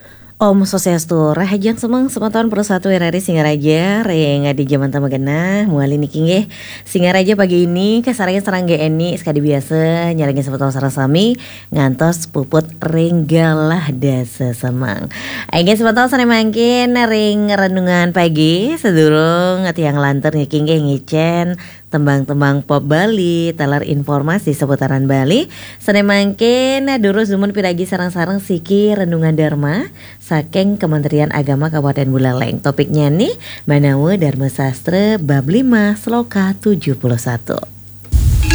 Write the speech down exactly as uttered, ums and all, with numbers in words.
Om Swastiastu, rahajang semang sematon persatu R R I Singaraja, reng di zaman tamagana, muali niki nggih. Singaraja pagi ini kasaranya serang G N I sekali biasa nyalengin sematon sarasami ngantos puput renggalah dasa semang. Aing sematon sane mangkin ring renungan pagi sedurung tiang lanter niki nggih ngicen tembang-tembang pop Bali, talar informasi seputaran Bali. Sane mangkin durus zumun piragi sarang-sarang siki renungan Dharma saking Kementerian Agama Kabupaten Buleleng. Topiknya nih Manawa Dharma Sastra bab lima sloka tujuh puluh satu.